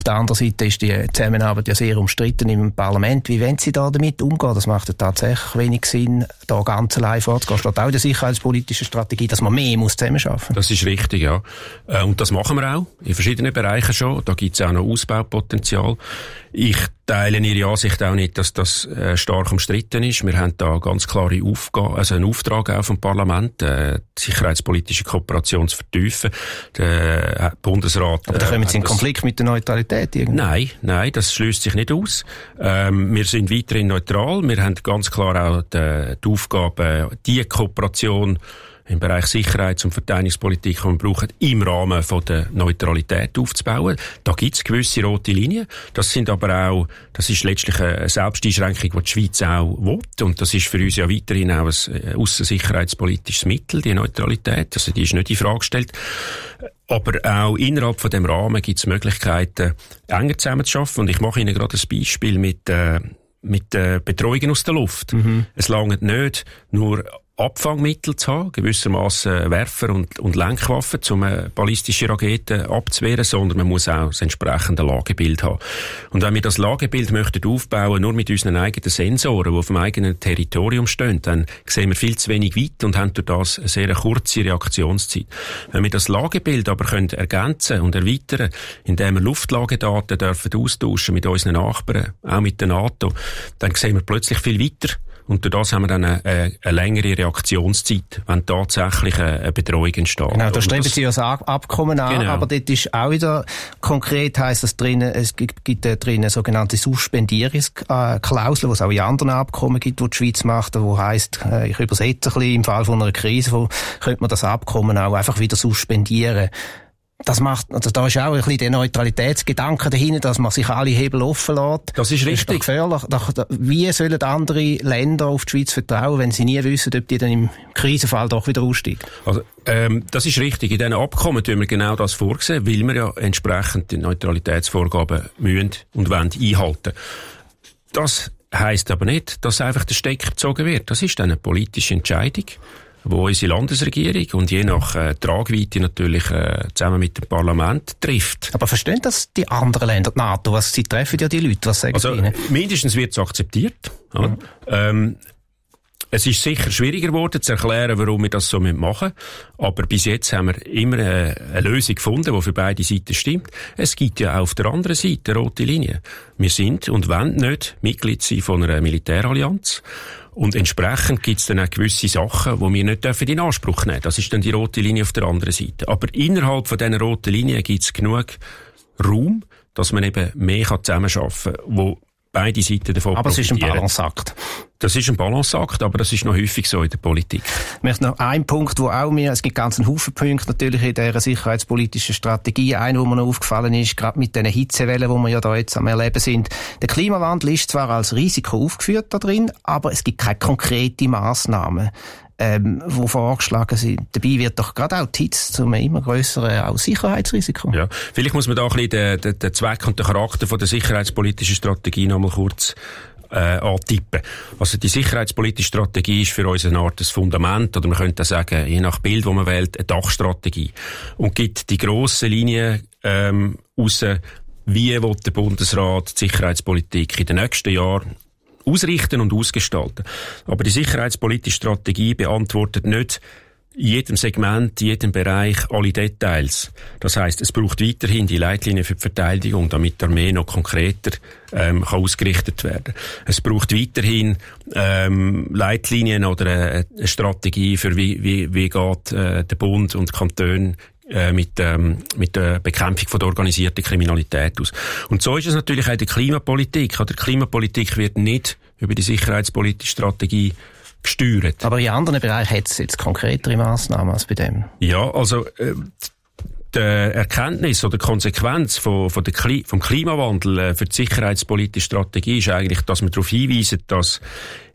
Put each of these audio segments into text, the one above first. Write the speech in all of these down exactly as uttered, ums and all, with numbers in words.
Auf der anderen Seite ist die Zusammenarbeit ja sehr umstritten im Parlament. Wie wollen Sie da damit umgehen? Das macht ja tatsächlich wenig Sinn, da ganz allein vorzugehen. Steht auch in der sicherheitspolitischen Strategie, dass man mehr muss zusammenarbeiten muss. Das ist richtig, ja. Und das machen wir auch in verschiedenen Bereichen schon. Da gibt es auch noch Ausbaupotenzial. Ich teile Ihre Ansicht auch nicht, dass das äh, stark umstritten ist. Wir haben da ganz klare Aufgabe, also einen Auftrag auch vom Parlament, äh, die sicherheitspolitische Kooperation zu vertiefen. Der äh, Bundesrat... Aber da kommen Sie in Konflikt mit der Neutralität irgendwie? Nein, nein, das schließt sich nicht aus. Ähm, wir sind weiterhin neutral. Wir haben ganz klar auch die, die Aufgabe, die Kooperation im Bereich Sicherheits- und Verteidigungspolitik, die wir brauchen, im Rahmen von der Neutralität aufzubauen. Da gibt es gewisse rote Linien. Das sind aber auch, das ist letztlich eine Selbsteinschränkung, die die Schweiz auch will. Und das ist für uns ja weiterhin auch ein aussensicherheitspolitisches Mittel, die Neutralität. Also die ist nicht in Frage gestellt. Aber auch innerhalb von dem Rahmen gibt es Möglichkeiten, enger zusammenzuarbeiten. Und ich mache Ihnen gerade ein Beispiel mit, äh, mit äh, Betreuungen aus der Luft. Mhm. Es langt nicht nur Abfangmittel zu haben, gewissermaßen Werfer und, und Lenkwaffen, um ballistische Raketen abzuwehren, sondern man muss auch das entsprechende Lagebild haben. Und wenn wir das Lagebild möchten aufbauen, nur mit unseren eigenen Sensoren, die auf dem eigenen Territorium stehen, dann sehen wir viel zu wenig weit und haben durch das eine sehr kurze Reaktionszeit. Wenn wir das Lagebild aber können ergänzen und erweitern, indem wir Luftlagedaten dürfen austauschen mit unseren Nachbarn, auch mit der NATO, dann sehen wir plötzlich viel weiter. Und durch das haben wir dann eine, eine, eine längere Reaktionszeit, wenn tatsächlich eine, eine Betreuung entsteht. Genau, da streben Sie ja das Abkommen an, genau. Aber dort ist auch wieder konkret, heisst das drinnen, es gibt, gibt da drinnen sogenannte Suspendierungsklauseln, die es auch in anderen Abkommen gibt, die die Schweiz macht, wo heisst, ich übersetze ein bisschen, im Fall von einer Krise, wo könnte man das Abkommen auch einfach wieder suspendieren. Das macht, also da ist auch ein bisschen der Neutralitätsgedanke dahinter, dass man sich alle Hebel offen lässt. Das ist richtig. Das ist gefährlich. Wie sollen andere Länder auf die Schweiz vertrauen, wenn sie nie wissen, ob die dann im Krisenfall doch wieder aussteigen? Also, ähm, das ist richtig. In diesen Abkommen tun wir genau das vorsehen, weil wir ja entsprechend die Neutralitätsvorgaben müssen und wollen einhalten. Das heisst aber nicht, dass einfach der Stecker gezogen wird. Das ist dann eine politische Entscheidung, wo unsere Landesregierung und je nach äh, Tragweite natürlich äh, zusammen mit dem Parlament trifft. Aber verstehen das die anderen Länder, die NATO? Was, sie treffen ja die Leute, was sagen also, sie ihnen? Mindestens wird es akzeptiert. Ja. Mhm. Ähm, es ist sicher schwieriger geworden zu erklären, warum wir das so machen müssen. Aber bis jetzt haben wir immer eine, eine Lösung gefunden, die für beide Seiten stimmt. Es gibt ja auch auf der anderen Seite rote Linien. Wir sind und wollen nicht Mitglied sein von einer Militärallianz. Und entsprechend gibt es dann auch gewisse Sachen, die wir nicht dürfen in Anspruch nehmen. Das ist dann die rote Linie auf der anderen Seite. Aber innerhalb von diesen roten Linien gibt es genug Raum, dass man eben mehr zusammenarbeiten kann, wo beide Seiten davon aber profitieren. Es ist ein Balanceakt. Das ist ein Balanceakt, aber das ist noch häufig so in der Politik. Ich möchte noch einen Punkt, wo auch mir, es gibt ganz einen Haufen Punkte natürlich in dieser sicherheitspolitischen Strategie. Einer, wo mir noch aufgefallen ist, gerade mit den Hitzewellen, die wir ja da jetzt am Erleben sind. Der Klimawandel ist zwar als Risiko aufgeführt da drin, aber es gibt keine konkreten Massnahmen, ähm, die vorgeschlagen sind. Dabei wird doch gerade auch die Hitze zu einem immer grösseren auch Sicherheitsrisiko. Ja, vielleicht muss man da ein bisschen den, den, den Zweck und den Charakter von der sicherheitspolitischen Strategie noch mal kurz Äh, antippen. Also die sicherheitspolitische Strategie ist für uns eine Art des Fundament, oder man könnte sagen, je nach Bild, das man wählt, eine Dachstrategie. Und gibt die grossen Linien ähm, raus, wie will der Bundesrat die Sicherheitspolitik in den nächsten Jahren ausrichten und ausgestalten. Aber die sicherheitspolitische Strategie beantwortet nicht in jedem Segment, in jedem Bereich alle Details. Das heisst, es braucht weiterhin die Leitlinien für die Verteidigung, damit die Armee noch konkreter ähm, kann ausgerichtet werden. Es braucht weiterhin ähm, Leitlinien oder eine, eine Strategie für wie, wie, wie geht äh, der Bund und die Kantone äh, mit, ähm, mit der Bekämpfung von der organisierten Kriminalität aus. Und so ist es natürlich auch in der Klimapolitik. Die Klimapolitik wird nicht über die sicherheitspolitische Strategie gesteuert. Aber in anderen Bereichen hat es jetzt konkretere Massnahmen als bei dem. Ja, also äh, die Erkenntnis oder die Konsequenz von, von der Kli- vom Klimawandel äh, für die sicherheitspolitische Strategie ist eigentlich, dass wir darauf hinweisen, dass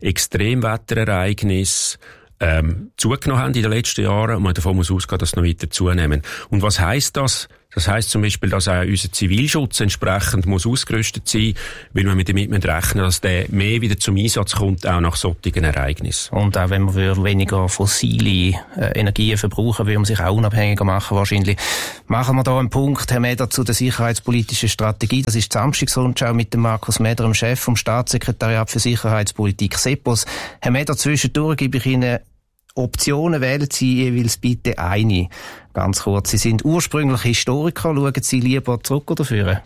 Extremwetterereignisse ähm, zugenommen haben in den letzten Jahren und man davon muss ausgehen, dass sie noch weiter zunehmen. Und was heisst das Das heisst zum Beispiel, dass auch unser Zivilschutz entsprechend muss ausgerüstet sein, weil wir damit rechnen, dass der mehr wieder zum Einsatz kommt, auch nach solchen Ereignissen. Und auch wenn man weniger fossile äh, Energien verbrauchen, will man sich auch unabhängiger machen wahrscheinlich. Machen wir da einen Punkt, Herr Meder, zu der sicherheitspolitischen Strategie. Das ist die Samstagsrundschau mit dem Markus Meder, dem Chef vom Staatssekretariat für Sicherheitspolitik SEPOS. Herr Meder, zwischendurch gebe ich Ihnen Optionen, wählen Sie jeweils bitte eine. Ganz kurz. Sie sind ursprünglich Historiker. Schauen Sie lieber zurück oder führen?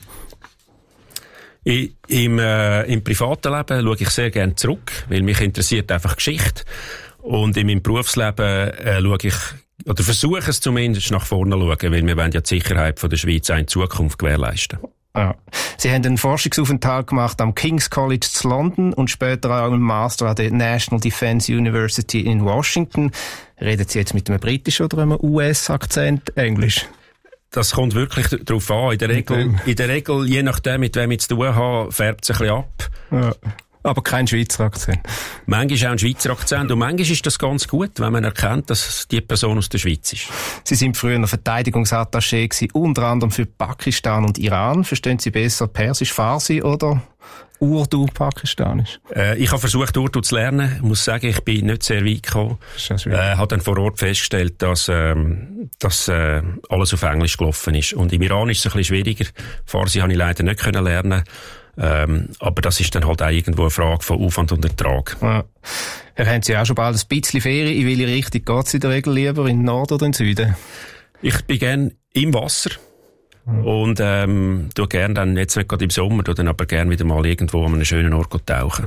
Ich, im, äh, Im privaten Leben schaue ich sehr gerne zurück, weil mich interessiert einfach Geschichte. Und in meinem Berufsleben äh, schaue ich, oder versuche es zumindest nach vorne zu schauen, weil wir wollen ja die Sicherheit von der Schweiz auch in Zukunft gewährleisten. Ja. Sie haben einen Forschungsaufenthalt gemacht am King's College zu London und später auch einen Master an der National Defense University in Washington. Reden Sie jetzt mit einem britischen oder einem U S-Akzent Englisch? Das kommt wirklich darauf an. In der Regel, in der Regel, je nachdem, mit wem ich zu tun habe, färbt es ein bisschen ab. Ja. Aber kein Schweizer Akzent. Manchmal auch ein Schweizer Akzent. Und manchmal ist das ganz gut, wenn man erkennt, dass die Person aus der Schweiz ist. Sie sind früher Verteidigungsattaché gewesen, unter anderem für Pakistan und Iran. Verstehen Sie besser Persisch, Farsi oder Urdu, Pakistanisch? Äh, ich habe versucht, Urdu zu lernen. Ich muss sagen, ich bin nicht sehr weit gekommen. Ich äh, habe dann vor Ort festgestellt, dass, ähm, dass äh, alles auf Englisch gelaufen ist. Und im Iran ist es ein bisschen schwieriger. Farsi habe ich leider nicht können lernen. Ähm, aber das ist dann halt auch irgendwo eine Frage von Aufwand und Ertrag. Ja. Ja, haben Sie auch schon bald ein bisschen Ferien? In welche Richtung geht es in der Regel lieber? In den Norden oder in den Süden? Ich bin gerne im Wasser. Mhm. Und ähm, tu gerne dann, jetzt nicht gerade im Sommer, tu dann aber gerne wieder mal irgendwo an einem schönen Ort tauchen.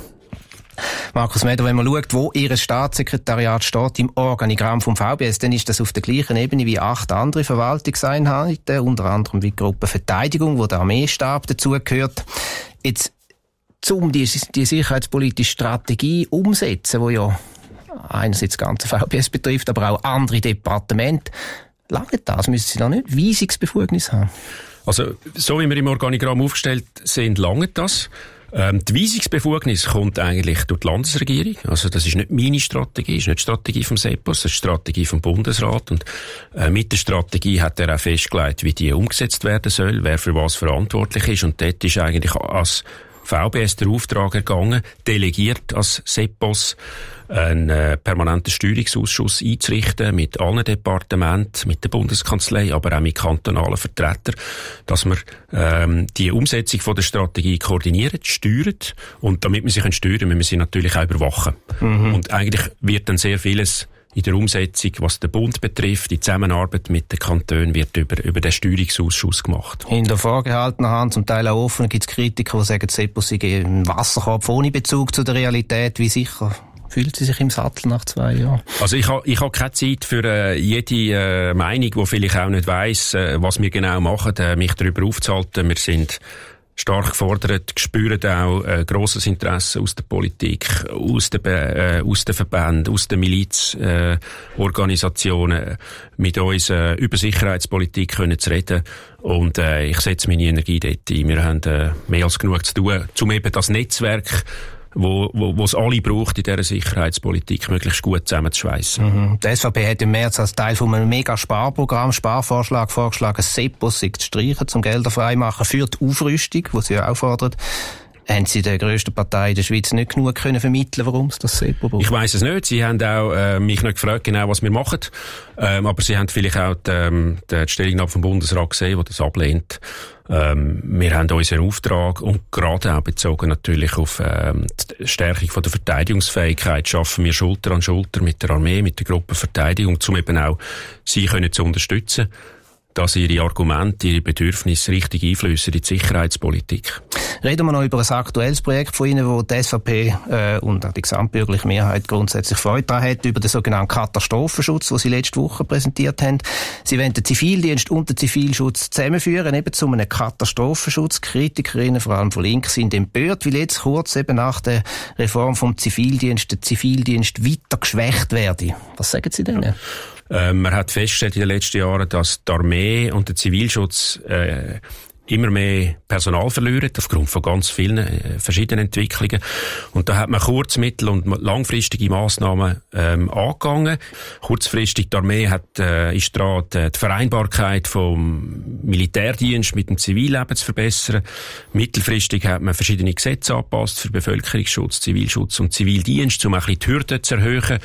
Markus Meder, wenn man schaut, wo Ihr Staatssekretariat steht im Organigramm vom V B S, dann ist das auf der gleichen Ebene wie acht andere Verwaltungseinheiten, unter anderem wie die Gruppe Verteidigung, wo der Armeestab dazugehört. Jetzt, um die, die sicherheitspolitische Strategie umsetzen, die ja einerseits das ganze V B S betrifft, aber auch andere Departemente, lange das, müssen Sie da nicht Weisungsbefugnis haben? Also, so wie wir im Organigramm aufgestellt sind, lange das. Ähm, die Weisungsbefugnis kommt eigentlich durch die Landesregierung. Also das ist nicht meine Strategie, ist nicht die Strategie vom SEPOS, das ist die Strategie vom Bundesrat. Und äh, mit der Strategie hat er auch festgelegt, wie die umgesetzt werden soll, wer für was verantwortlich ist. Und dort ist eigentlich als V B S der Auftrag ergangen, delegiert als SEPOS einen äh, permanenten Steuerungsausschuss einzurichten mit allen Departementen, mit der Bundeskanzlei, aber auch mit kantonalen Vertretern, dass wir ähm, die Umsetzung von der Strategie koordinieren, steuern und damit wir sie steuern können, müssen wir sie natürlich auch überwachen. Mhm. Und eigentlich wird dann sehr vieles in der Umsetzung, was den Bund betrifft, die Zusammenarbeit mit den Kantonen wird über, über den Steuerungsausschuss gemacht. Hinter vorgehaltener Hand, zum Teil auch offen, gibt es Kritiker, die sagen, SEPOS sei ein Wasserkopf ohne Bezug zu der Realität. Wie sicher fühlt Sie sich im Sattel nach zwei Jahren? Also ich habe ich hab keine Zeit für äh, jede äh, Meinung, die vielleicht auch nicht weiss, äh, was wir genau machen, äh, mich darüber aufzuhalten. Wir sind stark gefordert, spüren auch äh, grosses Interesse aus der Politik, aus den, äh, aus den Verbänden, aus den Milizorganisationen, äh, mit uns äh, über Sicherheitspolitik können zu reden. Und äh, ich setze meine Energie dort ein. Wir haben äh, mehr als genug zu tun, um eben das Netzwerk, wo, wo, wo es alle braucht in dieser Sicherheitspolitik, möglichst gut zusammenzuschweissen. Mhm. Die S V P hat im März als Teil von einem Mega-Sparprogramm, Sparvorschlag vorgeschlagen, SEPOS zu streichen, zum Gelder freimachen für die Aufrüstung, die sie ja auch fordert. Haben Sie der grössten Partei in der Schweiz nicht genug können vermitteln, warum es das SEPO braucht? Ich weiss es nicht. Sie haben auch äh, mich nicht gefragt, genau was wir machen. Ähm, aber Sie haben vielleicht auch die, ähm, die Stellungnahme vom Bundesrat gesehen, der das ablehnt. Ähm, wir haben unseren Auftrag und gerade auch bezogen natürlich auf ähm, die Stärkung von der Verteidigungsfähigkeit schaffen wir Schulter an Schulter mit der Armee, mit der Gruppe Verteidigung, um eben auch sie können zu unterstützen, dass ihre Argumente, ihre Bedürfnisse richtig einfließen in die Sicherheitspolitik. Reden wir noch über ein aktuelles Projekt von Ihnen, wo die S V P äh, und auch die gesamtbürgerliche Mehrheit grundsätzlich Freude daran hat, über den sogenannten Katastrophenschutz, den Sie letzte Woche präsentiert haben. Sie wollen den Zivildienst und den Zivilschutz zusammenführen, eben zu einem Katastrophenschutz. Kritikerinnen, vor allem von links, sind empört, weil jetzt kurz eben nach der Reform vom Zivildienst der Zivildienst weiter geschwächt werde. Was sagen Sie denn? Ja. Äh, man hat festgestellt in den letzten Jahren, dass die Armee und der Zivilschutz äh, immer mehr Personal verlieren, aufgrund von ganz vielen äh, verschiedenen Entwicklungen. Und da hat man kurz-, mittel- und langfristige Massnahmen ähm, angegangen. Kurzfristig die Armee hat, äh, ist dran, die, die Vereinbarkeit vom Militärdienst mit dem Zivilleben zu verbessern. Mittelfristig hat man verschiedene Gesetze angepasst für Bevölkerungsschutz, Zivilschutz und Zivildienst, um ein bisschen die Hürden zu erhöhen.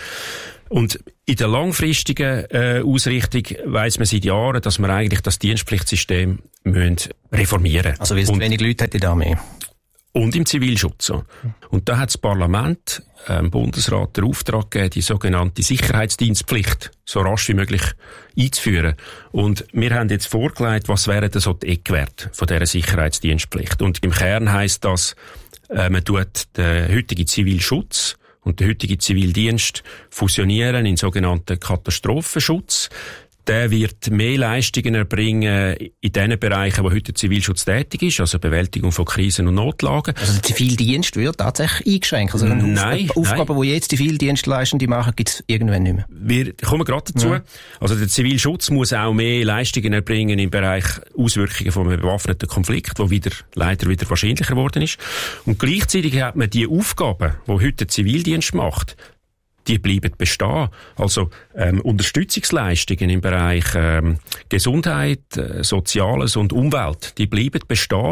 Und in der langfristigen äh, Ausrichtung weiss man seit Jahren, dass wir eigentlich das Dienstpflichtsystem müssen reformieren. Also weil es und, wenig Leute hat in der Armee. Und im Zivilschutz. So. Und da hat das Parlament äh, im Bundesrat den Auftrag gegeben, die sogenannte Sicherheitsdienstpflicht so rasch wie möglich einzuführen. Und wir haben jetzt vorgelegt, was wären denn so die Eckwerte von dieser Sicherheitsdienstpflicht. Und im Kern heisst das, äh, man tut den heutigen Zivilschutz und der heutige Zivildienst fusionieren in sogenannten Katastrophenschutz. Der wird mehr Leistungen erbringen in den Bereichen, wo heute der Zivilschutz tätig ist, also Bewältigung von Krisen und Notlagen. Also der Zivildienst wird tatsächlich eingeschränkt? Also nein, Auf- Aufgaben, nein. die jetzt Zivildienstleistende machen, gibt es irgendwann nicht mehr? Wir kommen gerade dazu. Ja. Also der Zivilschutz muss auch mehr Leistungen erbringen im Bereich Auswirkungen von einem bewaffneten Konflikt, wo wieder, leider wieder wahrscheinlicher geworden ist. Und gleichzeitig hat man die Aufgaben, die heute der Zivildienst macht, die bleiben bestehen. Also ähm, Unterstützungsleistungen im Bereich ähm, Gesundheit, äh, Soziales und Umwelt, die bleiben bestehen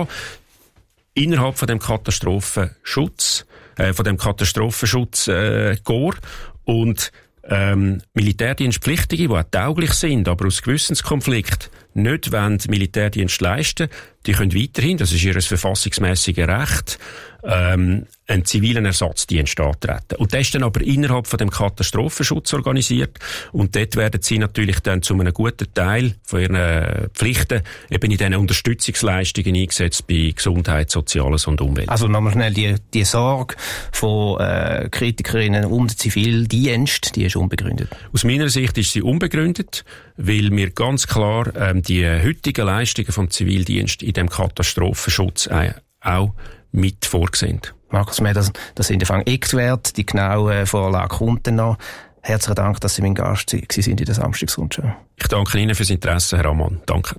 innerhalb von dem Katastrophenschutz, äh, von dem Katastrophenschutz äh, Korps. Und ähm, Militärdienstpflichtige, die auch tauglich sind, aber aus Gewissenskonflikt nicht wollen Militärdienst leisten, die können weiterhin, das ist ihr verfassungsmässiges Recht, ähm, einen zivilen Ersatzdienst antreten. Und das ist dann aber innerhalb von dem Katastrophenschutz organisiert und dort werden sie natürlich dann zu einem guten Teil von ihren Pflichten eben in diesen Unterstützungsleistungen eingesetzt bei Gesundheit, Soziales und Umwelt. Also nochmal schnell, die, die Sorge von äh, Kritikerinnen um den Zivildienst, die ist unbegründet. Aus meiner Sicht ist sie unbegründet, weil wir ganz klar ähm, die heutigen Leistungen vom Zivildienst in dem Katastrophenschutz äh, auch mit vorgesehen. Markus Mehr, das, das sind der Eckwert, die genaue Vorlage kommt dann noch. Herzlichen Dank, dass Sie mein Gast sind in der Samstagsrundschau. Ich danke Ihnen fürs Interesse, Herr Ammann. Danke.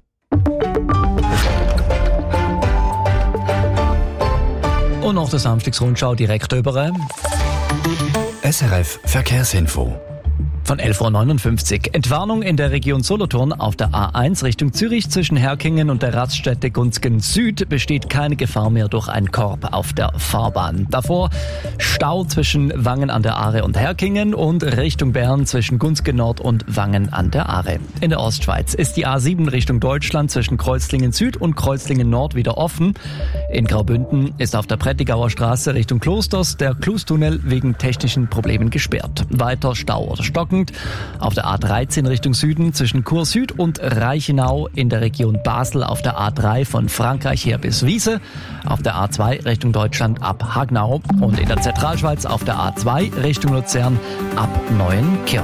Und nach der Samstagsrundschau direkt über S R F Verkehrsinfo. Von elf Uhr neunundfünfzig. Entwarnung in der Region Solothurn auf der A eins Richtung Zürich zwischen Herkingen und der Raststätte Gunzgen Süd besteht keine Gefahr mehr durch einen Korb auf der Fahrbahn. Davor Stau zwischen Wangen an der Aare und Herkingen und Richtung Bern zwischen Gunzgen Nord und Wangen an der Aare. In der Ostschweiz ist die A sieben Richtung Deutschland zwischen Kreuzlingen Süd und Kreuzlingen Nord wieder offen. In Graubünden ist auf der Prättigauer Straße Richtung Klosters der Klustunnel wegen technischen Problemen gesperrt. Weiter Stau oder Stocken auf der A dreizehn Richtung Süden zwischen Chur Süd und Reichenau, in der Region Basel auf der A drei von Frankreich her bis Wiese, auf der A zwei Richtung Deutschland ab Hagnau und in der Zentralschweiz auf der A zwei Richtung Luzern ab Neuenkirch.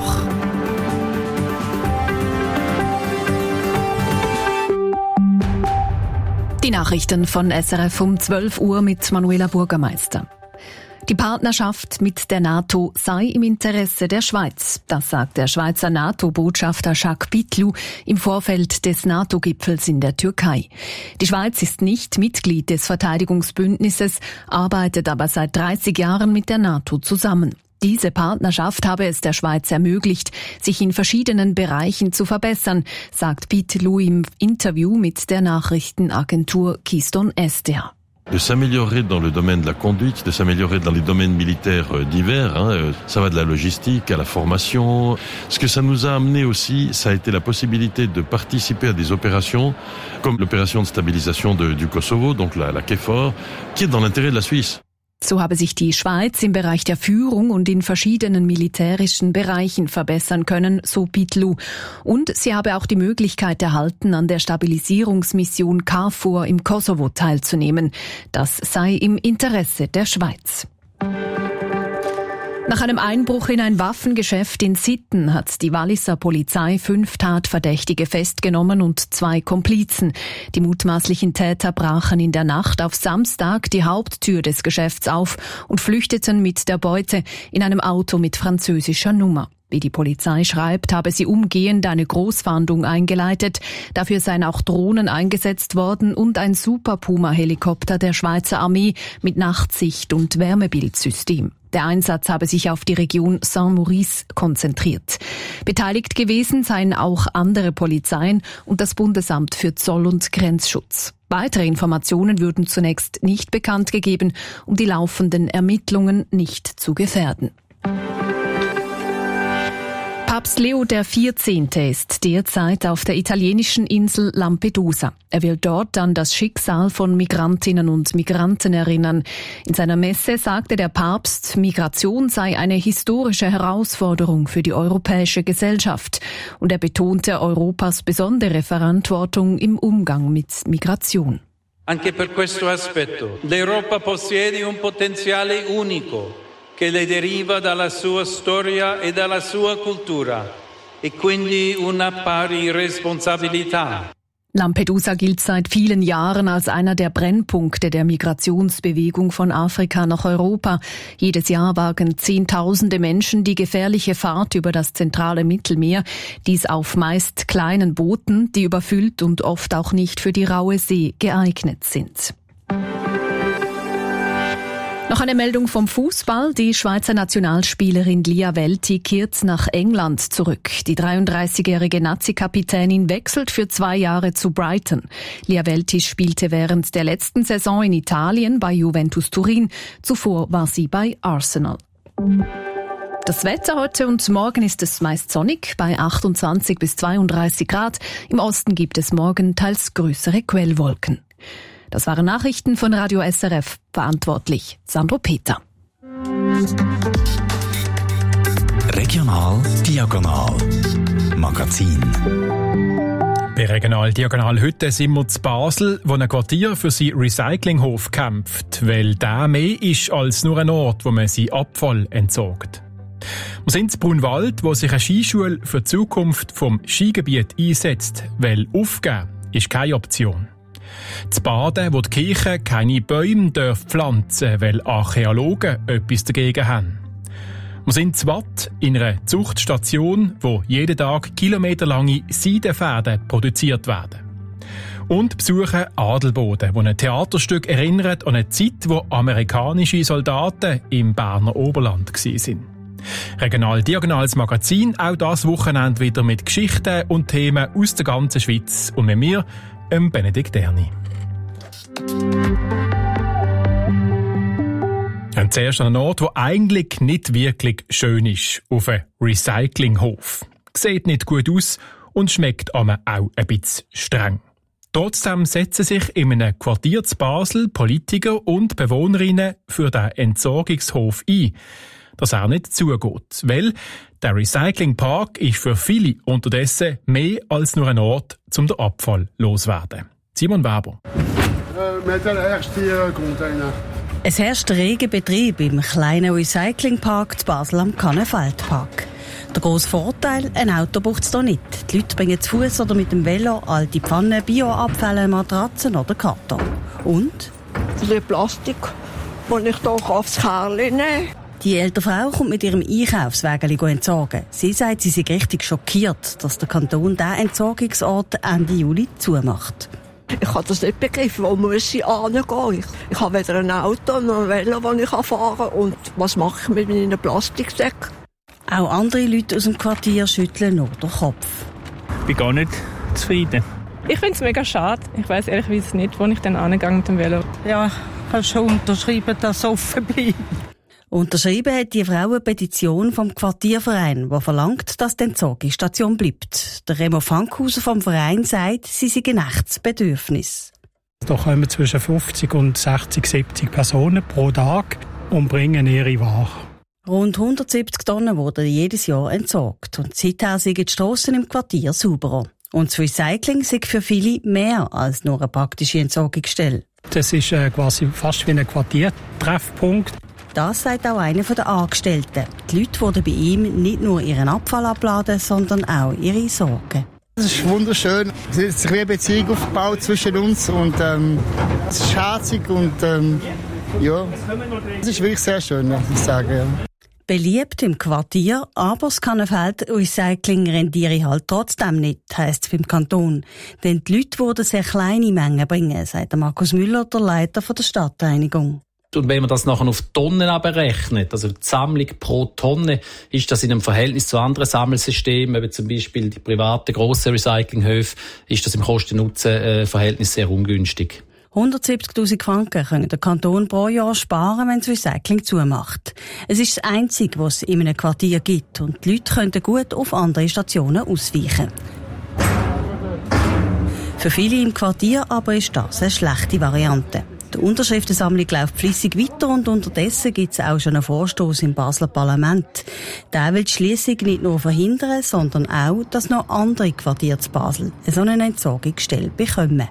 Die Nachrichten von S R F um zwölf Uhr mit Manuela Bürgermeister. Die Partnerschaft mit der NATO sei im Interesse der Schweiz. Das sagt der Schweizer NATO-Botschafter Jacques Bittlou im Vorfeld des NATO-Gipfels in der Türkei. Die Schweiz ist nicht Mitglied des Verteidigungsbündnisses, arbeitet aber seit dreißig Jahren mit der NATO zusammen. Diese Partnerschaft habe es der Schweiz ermöglicht, sich in verschiedenen Bereichen zu verbessern, sagt Bittlou im Interview mit der Nachrichtenagentur Keystone S D A. De s'améliorer dans le domaine de la conduite, de s'améliorer dans les domaines militaires divers, hein, ça va de la logistique à la formation. Ce que ça nous a amené aussi, ça a été la possibilité de participer à des opérations comme l'opération de stabilisation de, du Kosovo, donc la, la KFOR, qui est dans l'intérêt de la Suisse. So habe sich die Schweiz im Bereich der Führung und in verschiedenen militärischen Bereichen verbessern können, so Bittlou. Und sie habe auch die Möglichkeit erhalten, an der Stabilisierungsmission KFOR im Kosovo teilzunehmen. Das sei im Interesse der Schweiz. Nach einem Einbruch in ein Waffengeschäft in Sitten hat die Walliser Polizei fünf Tatverdächtige festgenommen und zwei Komplizen. Die mutmaßlichen Täter brachen in der Nacht auf Samstag die Haupttür des Geschäfts auf und flüchteten mit der Beute in einem Auto mit französischer Nummer. Wie die Polizei schreibt, habe sie umgehend eine Großfahndung eingeleitet. Dafür seien auch Drohnen eingesetzt worden und ein Super Puma-Helikopter der Schweizer Armee mit Nachtsicht und Wärmebildsystem. Der Einsatz habe sich auf die Region Saint-Maurice konzentriert. Beteiligt gewesen seien auch andere Polizeien und das Bundesamt für Zoll- und Grenzschutz. Weitere Informationen würden zunächst nicht bekannt gegeben, um die laufenden Ermittlungen nicht zu gefährden. Papst Leo der vierzehnte ist derzeit auf der italienischen Insel Lampedusa. Er will dort an das Schicksal von Migrantinnen und Migranten erinnern. In seiner Messe sagte der Papst, Migration sei eine historische Herausforderung für die europäische Gesellschaft. Und er betonte Europas besondere Verantwortung im Umgang mit Migration. Anche per questo aspetto, l'Europa possiede un potenziale unico che le deriva dalla sua storia e dalla sua cultura e quindi una pari responsabilità. Lampedusa gilt seit vielen Jahren als einer der Brennpunkte der Migrationsbewegung von Afrika nach Europa. Jedes Jahr wagen Zehntausende Menschen die gefährliche Fahrt über das zentrale Mittelmeer, dies auf meist kleinen Booten, die überfüllt und oft auch nicht für die raue See geeignet sind. Noch eine Meldung vom Fußball. Die Schweizer Nationalspielerin Lia Welti kehrt nach England zurück. Die dreiunddreißigjährige Nazi-Kapitänin wechselt für zwei Jahre zu Brighton. Lia Welti spielte während der letzten Saison in Italien bei Juventus Turin. Zuvor war sie bei Arsenal. Das Wetter heute und morgen ist es meist sonnig bei achtundzwanzig bis zweiunddreißig Grad. Im Osten gibt es morgen teils größere Quellwolken. Das waren Nachrichten von Radio S R F, verantwortlich Sandro Peter. Regional Diagonal Magazin. Bei Regional Diagonal heute sind wir zu Basel, wo ein Quartier für seinen Recyclinghof kämpft, weil der mehr ist als nur ein Ort, wo man seinen Abfall entsorgt. Wir sind in Brunwald, wo sich eine Skischule für die Zukunft vom Skigebiet einsetzt, weil aufgeben ist keine Option. Zu Baden, wo die Kirche keine Bäume pflanzen darf, weil Archäologen etwas dagegen haben. Wir sind zu Watt in einer Zuchtstation, wo jeden Tag kilometerlange Seidenfäden produziert werden. Und besuchen Adelboden, wo ein Theaterstück erinnert an eine Zeit, wo amerikanische Soldaten im Berner Oberland waren. Regional Diagonals Magazin, auch das Wochenende wieder mit Geschichten und Themen aus der ganzen Schweiz und mit mir, ähm Benedikt Erni. Und zuerst an einem Ort, der eigentlich nicht wirklich schön ist, auf einem Recyclinghof. Sieht nicht gut aus und schmeckt aber auch ein bisschen streng. Trotzdem setzen sich in einem Quartier zu Basel Politiker und Bewohnerinnen für den Entsorgungshof ein, dass er nicht zugeht. Weil der Recyclingpark ist für viele unterdessen mehr als nur ein Ort, um den Abfall loszuwerden. Simon Weber. Es herrscht reger Betrieb im kleinen Recyclingpark zu Basel am Kannenfeldpark. Der grosse Vorteil, ein Auto braucht es hier nicht. Die Leute bringen zu Fuß oder mit dem Velo alte Pfannen, Bioabfälle, Matratzen oder Karton. Und? Das ist Plastik, das ich hier aufs Kerli nehme. Die ältere Frau kommt mit ihrem Einkaufswägeli entsorgen. Sie sagt, sie sei richtig schockiert, dass der Kanton diesen Entsorgungsort Ende Juli zumacht. Ich habe das nicht begriffen, wo muss ich hingehen? Ich, ich habe weder ein Auto noch ein Velo, das ich fahren kann. Und was mache ich mit meinen Plastiksäcken? Auch andere Leute aus dem Quartier schütteln nur den Kopf. Ich bin gar nicht zufrieden. Ich finde es mega schade. Ich weiss ehrlich nicht, wo ich dann angehe mit dem Velo. Ja, ich habe schon unterschrieben, dass es offen bleibt. Unterschrieben hat die Frau eine Petition vom Quartierverein, die verlangt, dass die Entsorgungsstation bleibt. Der Remo Fankhauser vom Verein sagt, sie sei ein echtes Bedürfnis. Da kommen zwischen fünfzig und sechzig, siebzig Personen pro Tag und bringen ihre Ware. Rund hundertsiebzig Tonnen wurden jedes Jahr entsorgt und seither sind die Strassen im Quartier sauberer. Und das Recycling sei für viele mehr als nur eine praktische Entsorgungsstelle. Das ist äh, quasi fast wie ein Quartiertreffpunkt. Das sagt auch einer der Angestellten. Die Leute wurden bei ihm nicht nur ihren Abfall abladen, sondern auch ihre Sorgen. Es ist wunderschön. Es ist eine Beziehung aufgebaut zwischen uns und ähm, es ist herzig und ähm, ja, es ist wirklich sehr schön, muss ich sagen. Ja. Beliebt im Quartier, aber das Kannenfeld-Recycling rendiere halt trotzdem nicht, heisst es beim Kanton. Denn die Leute würden sehr kleine Mengen bringen, sagt Markus Müller, der Leiter der Stadtreinigung. Und wenn man das nachher auf Tonnen berechnet, also die Sammlung pro Tonne, ist das in einem Verhältnis zu anderen Sammelsystemen, wie zum Beispiel die privaten grossen Recyclinghöfe, ist das im Kosten-Nutzen-Verhältnis sehr ungünstig. hundertsiebzigtausend Franken können der Kanton pro Jahr sparen, wenn das Recycling zumacht. Es ist das Einzige, was es in einem Quartier gibt und die Leute könnten gut auf andere Stationen ausweichen. Für viele im Quartier aber ist das eine schlechte Variante. Die Unterschriftensammlung läuft flüssig weiter und unterdessen gibt es auch schon einen Vorstoss im Basler Parlament. Der will die Schliessung nicht nur verhindern, sondern auch, dass noch andere Quartiere zu Basel so eine Entsorgungsstelle bekommen.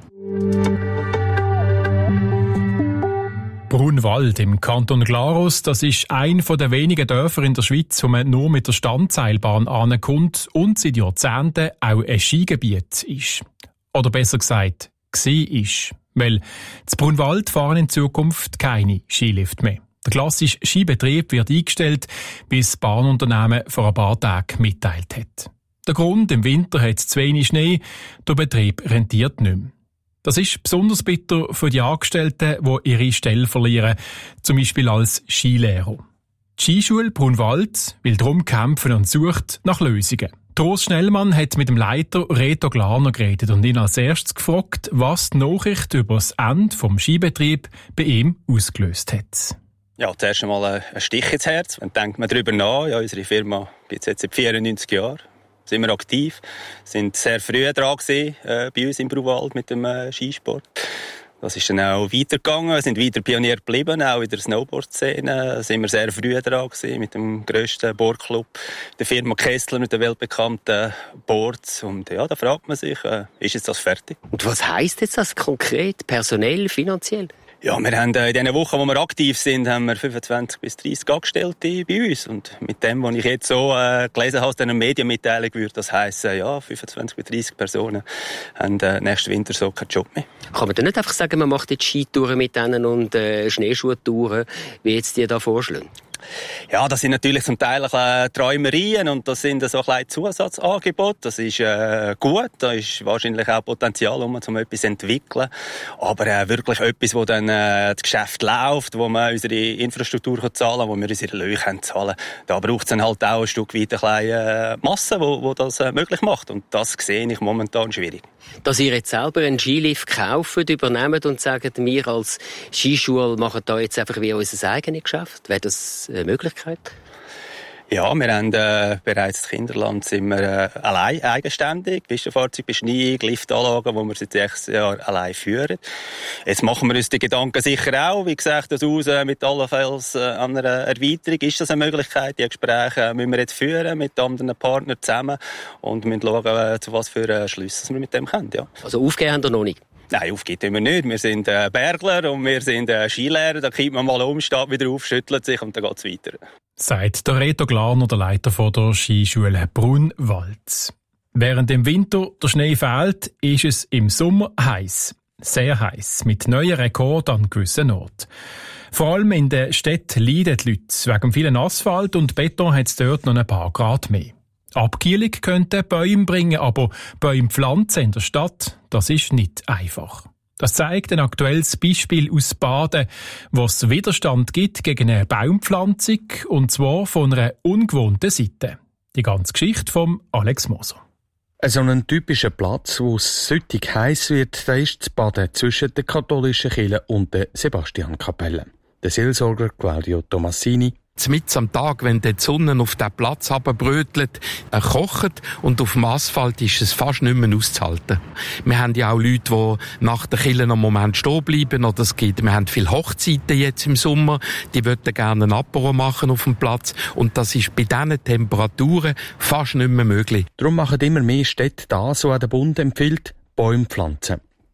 Brunwald im Kanton Glarus, das ist ein von den wenigen Dörfern in der Schweiz, wo man nur mit der Standseilbahn ankommt und seit Jahrzehnten auch ein Skigebiet ist. Oder besser gesagt, gsi ist. Weil zu Brunwald fahren in Zukunft keine Skilift mehr. Der klassische Skibetrieb wird eingestellt, bis das Bahnunternehmen vor ein paar Tagen mitteilt hat. Der Grund, im Winter hat es zu wenig Schnee, der Betrieb rentiert nicht mehr. Das ist besonders bitter für die Angestellten, die ihre Stelle verlieren, zum Beispiel als Skilehrer. Die Skischule Brunwald will darum kämpfen und sucht nach Lösungen. Trost Schnellmann hat mit dem Leiter Reto Glarner geredet und ihn als erstes gefragt, was die Nachricht über das Ende des Skibetriebs bei ihm ausgelöst hat. Ja, zuerst einmal ein Stich ins Herz. Dann denkt man darüber nach. Ja, unsere Firma gibt es jetzt seit vierundneunzig Jahren. Sind wir aktiv. Sind sehr früh dran gewesen, äh, bei uns im Brunwald mit dem äh, Skisport. Das ist dann auch weitergegangen, wir sind weiter Pionier geblieben, auch in der Snowboard-Szene. Da sind wir sehr früh dran gewesen, mit dem grössten Boardclub, der Firma Kessler, mit den weltbekannten Boards. Und ja, da fragt man sich, äh, ist jetzt das fertig? Und was heisst jetzt das konkret, personell, finanziell? Ja, wir haben äh, in den Wochen, wo wir aktiv sind, haben wir fünfundzwanzig bis dreißig Angestellte bei uns. Und mit dem, was ich jetzt so äh, gelesen habe aus dieser Medienmitteilung, würde das heissen, ja, fünfundzwanzig bis dreißig Personen haben äh, nächsten Winter so keinen Job mehr. Kann man dann nicht einfach sagen, man macht jetzt Skitouren mit denen und äh, Schneeschuhtouren, wie jetzt die da vorschlagen? Ja, das sind natürlich zum Teil ein bisschen Träumerien und das sind so ein bisschen Zusatzangebote. Das ist äh, gut, da ist wahrscheinlich auch Potenzial, um so etwas zu entwickeln. Aber äh, wirklich etwas, wo dann äh, das Geschäft läuft, wo man unsere Infrastruktur kann zahlen, wo wir unsere Löhne können zahlen. Da braucht es dann halt auch ein Stück weit eine kleine Masse, wo, wo das äh, möglich macht. Und das sehe ich momentan schwierig. Dass ihr jetzt selber einen Skilift kauft, übernehmt und sagt, wir als Skischule machen da jetzt einfach wie unser eigenes Geschäft, wäre das eine Möglichkeit? Ja, wir haben äh, bereits im Kinderland sind wir äh, allein eigenständig. Pistenfahrzeug, Beschneiung, Liftanlagen, die wir seit sechs Jahren allein führen. Jetzt machen wir uns die Gedanken sicher auch. Wie gesagt, das aus äh, mit allenfalls äh, einer Erweiterung. Ist das eine Möglichkeit? Die Gespräche äh, müssen wir jetzt führen mit anderen Partnern zusammen und müssen schauen, äh, zu was für äh, Schlüsse wir mit dem können. Ja. Also aufgeben haben wir noch nicht? Nein, aufgeben wir nicht. Wir sind äh, Bergler und wir sind äh, Skilehrer. Da kippt man mal um, steht wieder auf, schüttelt sich und dann geht es weiter. Sagt der Reto Glarner, der Leiter von der Skischule Brunwald. Während im Winter der Schnee fehlt, ist es im Sommer heiß. Sehr heiß, mit neuen Rekorden an gewissen Orten. Vor allem in den Städten leiden die Leute. Wegen vielen Asphalt und Beton hat es dort noch ein paar Grad mehr. Abkühlung könnte Bäume bringen, aber Bäume pflanzen in der Stadt, das ist nicht einfach. Das zeigt ein aktuelles Beispiel aus Baden, wo es Widerstand gibt gegen eine Baumpflanzung, und zwar von einer ungewohnten Seite. Die ganze Geschichte von Alex Moser. So ein typischer Platz, wo es süttig heiß wird, da ist das Baden zwischen der katholischen Kirche und der Sebastiankapelle. Der Seelsorger Claudio Tomassini: Mitten am Tag, wenn die Sonne auf den Platz runterbrötelt, äh, kocht und auf dem Asphalt ist es fast nicht mehr auszuhalten. Wir haben ja auch Leute, die nach der Kirche einen Moment stehen bleiben. Oder es gibt, wir haben viele Hochzeiten jetzt im Sommer, die würden gerne ein Apero machen auf dem Platz. Und das ist bei diesen Temperaturen fast nicht mehr möglich. Darum machen immer mehr Städte das, was der Bund empfiehlt: Bäume pflanzen.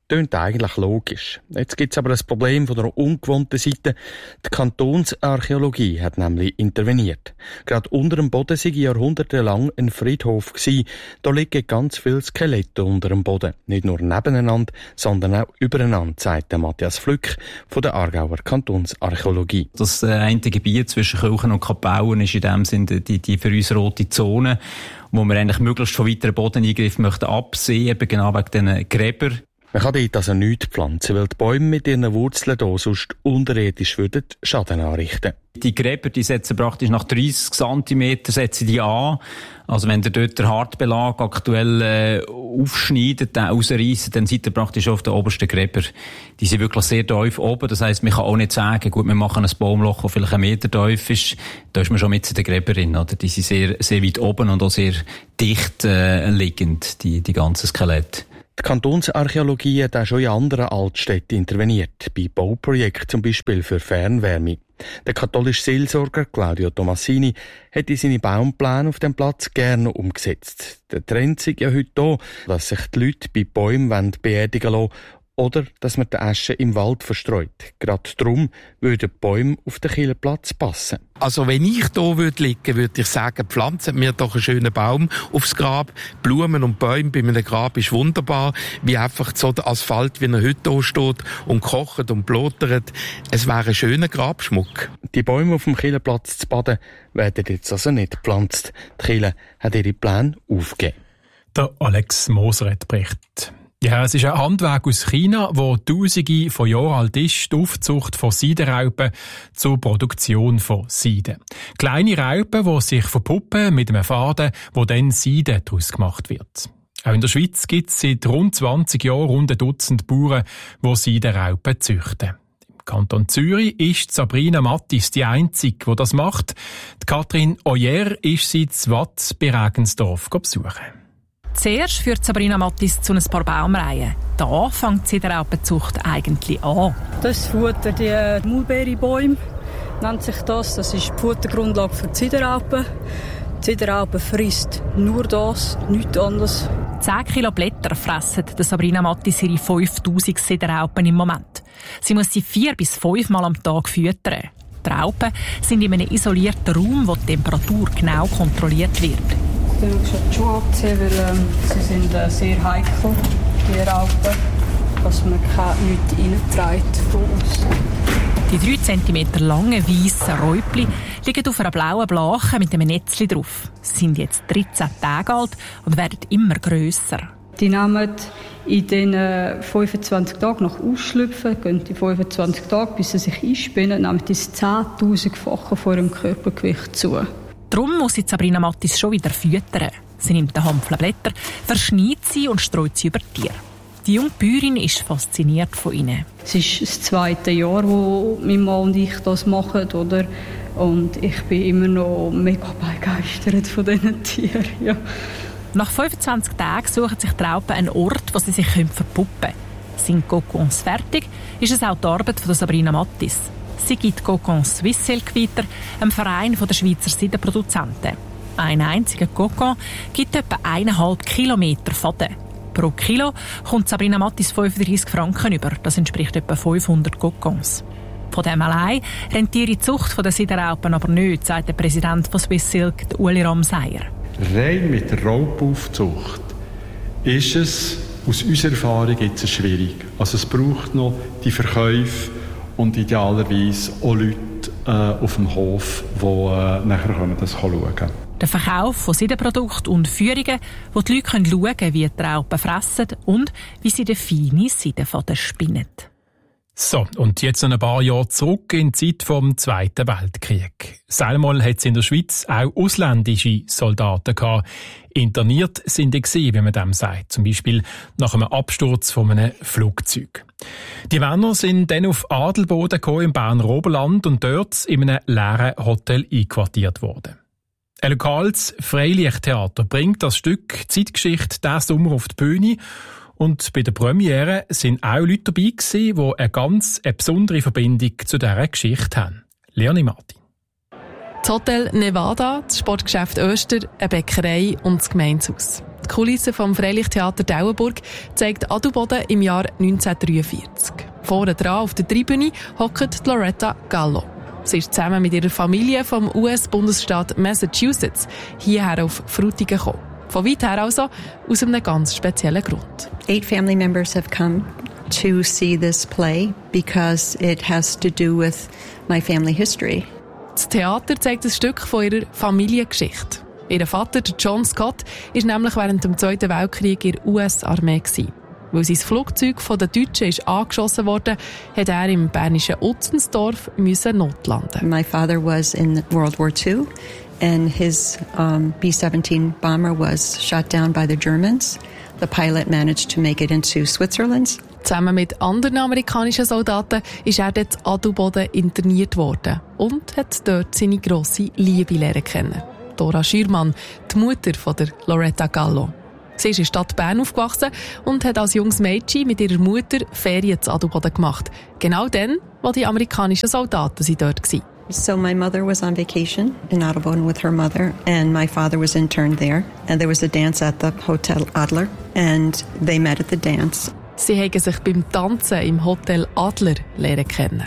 Tönt eigentlich logisch. Jetzt gibt es aber ein Problem von der ungewohnten Seite. Die Kantonsarchäologie hat nämlich interveniert. Gerade unter dem Boden sei jahrhundertelang ein Friedhof gewesen. Da liegen ganz viele Skelette unter dem Boden. Nicht nur nebeneinander, sondern auch übereinander, sagt Matthias Flück von der Aargauer Kantonsarchäologie. Das äh, eine Gebiet zwischen Kirchen und Kapellen ist in dem Sinne die, die für uns rote Zone, wo wir eigentlich möglichst von weiteren Bodeneingriffen möchten absehen, eben genau wegen diesen Gräbern. Man kann dort also nichts pflanzen, weil die Bäume mit ihren Wurzeln hier sonst unterirdisch würden Schaden anrichten. Die Gräber, die setzen praktisch nach dreissig Zentimeter setzen die an. Also wenn ihr dort den Hartbelag aktuell äh, aufschneidet, den rausreissen, dann seid ihr praktisch auf den obersten Gräber. Die sind wirklich sehr tief oben. Das heisst, man kann auch nicht sagen, gut, wir machen ein Baumloch, das vielleicht einen Meter tief ist. Da ist man schon mit in den Gräberin, oder? Die sind sehr, sehr weit oben und auch sehr dicht äh, liegend, die, die ganzen Skelette. Die Kantonsarchäologie hat auch schon in anderen Altstädten interveniert, bei Bauprojekten zum Beispiel für Fernwärme. Der katholische Seelsorger Claudio Tomassini hätte seine Baumpläne auf dem Platz gerne umgesetzt. Der Trend ist ja heute da, dass sich die Leute bei Bäumen beerdigen lassen oder dass man die Asche im Wald verstreut. Gerade darum würden die Bäume auf den Kirchenplatz passen. Also wenn ich hier würde liegen, würde ich sagen, pflanzen mir doch einen schönen Baum aufs Grab. Blumen und Bäume bei einem Grab ist wunderbar, wie einfach so der Asphalt, wie er heute hier steht und kocht und blotert. Es wäre ein schöner Grabschmuck. Die Bäume auf dem Kirchenplatz zu Baden werden jetzt also nicht gepflanzt. Die Kirche hat ihre Pläne aufgegeben. Der Alex Moser hat berichtet. Ja, es ist ein Handwerk aus China, wo Tausende von Jahren alt ist, die Aufzucht von Seidenraupen zur Produktion von Seide. Kleine Raupen, die sich verpuppen mit einem Faden, wo dann Seide daraus gemacht wird. Auch in der Schweiz gibt es seit rund zwanzig Jahren rund ein Dutzend Bauern, die Seidenraupen züchten. Im Kanton Zürich ist Sabrina Mattis die Einzige, die das macht. Die Katrin Oyer ist sie zu Watt bei Regensdorf besuchen. Zuerst führt Sabrina Mattis zu ein paar Baumreihen. Da fängt die Seidenraupenzucht eigentlich an. Das Futter, die Mulberry-Bäume nennt sich das. Das ist die Futtergrundlage für die Seidenraupen. Die Seidenraupe frisst nur das, nichts anderes. zehn Kilo Blätter fressen Sabrina Mattis ihre fünftausend Seidenraupen im Moment. Sie muss sie vier bis fünf Mal am Tag füttern. Die Raupen sind in einem isolierten Raum, wo die Temperatur genau kontrolliert wird. Ich habe schon die Schuhe abziehen, weil ähm, sie sind äh, sehr heikel, die Raupen, dass man nichts reinträgt von uns. Die drei Zentimeter langen weißen Räupli liegen auf einer blauen Blache mit einem Netzli drauf. Sie sind jetzt dreizehn Tage alt und werden immer grösser. Die nehmen in den fünfundzwanzig Tagen nach Ausschlüpfen, gehen die fünfundzwanzig Tage, bis sie sich einspinnen, nehmen das zehntausendfache von ihrem Körpergewicht zu. Darum muss sie Sabrina Mattis schon wieder füttern. Sie nimmt den Hampfle Blätter, verschneit sie und streut sie über die Tiere. Die junge Bäuerin ist fasziniert von ihnen. Es ist das zweite Jahr, wo mein Mann und ich das machen, oder? Und ich bin immer noch mega begeistert von diesen Tieren. Ja. Nach fünfundzwanzig Tagen suchen sich die Raupen einen Ort, wo sie sich verpuppen können. Sind Kokons fertig, ist es auch die Arbeit von Sabrina Mattis. Sie gibt Kokons Swiss Silk weiter, einem Verein der Schweizer Seidenproduzenten. Ein einziger Kokon gibt etwa eineinhalb Kilometer Faden. Pro Kilo kommt Sabrina Mattis fünfunddreissig Franken über. Das entspricht etwa fünfhundert Kokons. Von dem allein rentiert die Zucht der Seidenraupen aber nicht, sagt der Präsident von Swiss Silk, Uli Ramseyer. Rein mit der Raupenaufzucht ist es aus unserer Erfahrung jetzt schwierig. Also es braucht noch die Verkäufe und idealerweise auch Leute äh, auf dem Hof, die äh, nachher können das schauen können. Der Verkauf von Seidenprodukten und Führungen, wo die Leute schauen können, wie die Raupen fressen und wie sie den feinen Seidenfaden spinnen. So, und jetzt noch ein paar Jahre zurück in die Zeit vom Zweiten Weltkrieg. Selmal hat es in der Schweiz auch ausländische Soldaten gehabt. Interniert sind die gewesen, wie man dem sagt. Zum Beispiel nach einem Absturz von einem Flugzeug. Die Männer sind dann auf Adelboden gekommen im Berner Oberland und dort in einem leeren Hotel einquartiert worden. Ein lokales Freilichttheater bringt das Stück Zeitgeschichte diesen Sommer auf die Bühne. Und bei der Premiere sind auch Leute dabei gewesen, die eine ganz eine besondere Verbindung zu dieser Geschichte haben. Leonie Martin. Das Hotel Nevada, das Sportgeschäft Öster, eine Bäckerei und das Gemeindehaus. Die Die Kulisse vom Freilichttheater Dauenburg zeigt Adelboden im Jahr neunzehnhundertdreiundvierzig. Vorne dran auf der Tribüne hockt Loretta Gallo. Sie ist zusammen mit ihrer Familie vom U S-Bundesstaat Massachusetts hierher auf Frutigen gekommen. Von weit her also, aus einem ganz speziellen Grund. Eight family members have come to see this play because it has to do with my family history. Das Theater zeigt ein Stück von ihrer Familiengeschichte. Ihr Vater, John Scott, war nämlich während dem Zweiten Weltkrieg in der U S-Armee. Weil sein Flugzeug von den Deutschen ist angeschossen wurde, musste er im bernischen Utzensdorf notlanden. My father was in World War Two and his um, B seventeen bomber was shot down by the Germans. The pilot managed to make it into Switzerland. Zusammen mit anderen amerikanischen Soldaten ist er dort in Adelboden interniert worden und hat dort seine grosse Liebe lernen kennen. Dora Schürmann, die Mutter von der Loretta Gallo. Sie ist in der Stadt Bern aufgewachsen und hat als junges Mädchen mit ihrer Mutter Ferien zu Adelboden gemacht. Genau dann, wo die amerikanischen Soldaten sie dort waren. So my mother was on vacation in Adelboden with her mother, and my father was interned there. And there was a dance at the Hotel Adler, and they met at the dance. Sie haben sich beim Tanzen im Hotel Adler lernen kennen.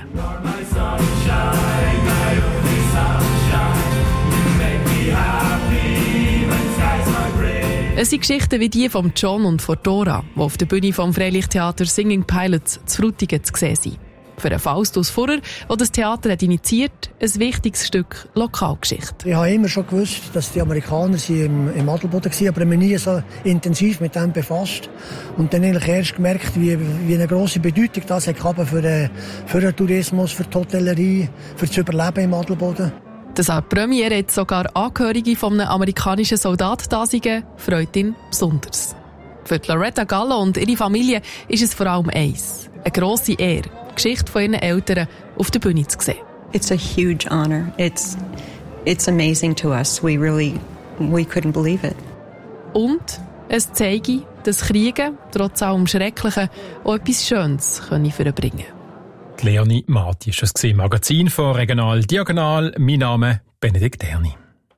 Es sind Geschichten wie die von John und von Dora, die auf der Bühne vom Freilichttheater Singing Pilots zu Frutigen zu sehen sind. Für einen Faustus Furrer, der das Theater hat initiiert, ein wichtiges Stück Lokalgeschichte. Ich habe immer schon gewusst, dass die Amerikaner im, im Adelboden waren, aber ich habe mich nie so intensiv mit dem befasst. Und dann eigentlich erst gemerkt, wie, wie eine grosse Bedeutung das hat für den, für den Tourismus, für die Hotellerie, für das Überleben im Adelboden. Dass auch die Premiere jetzt sogar Angehörige von einem amerikanischen Soldat da sind, freut ihn besonders. Für Loretta Gallo und ihre Familie ist es vor allem eins: eine grosse Ehre, die Geschichte von ihren Eltern auf der Bühne zu sehen. It's a huge honor. It's it's amazing to us. We really we couldn't believe it. Und es zeige, dass Kriege trotz allem Schrecklichen auch etwas Schönes können bringen können. Leonie Marti ist das Magazin von Regional Diagonal. Mein Name Benedikt Erni.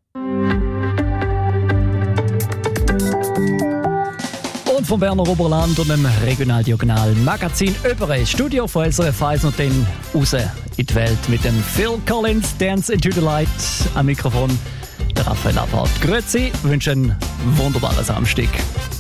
Und vom Berner Oberland und dem Regional Diagonal Magazin über ein Studio von S R F eins und dann raus in die Welt mit dem Phil Collins, Dance into the Light. Am Mikrofon der Raphael Abart. Grüezi, wünsche einen wunderbaren Samstag.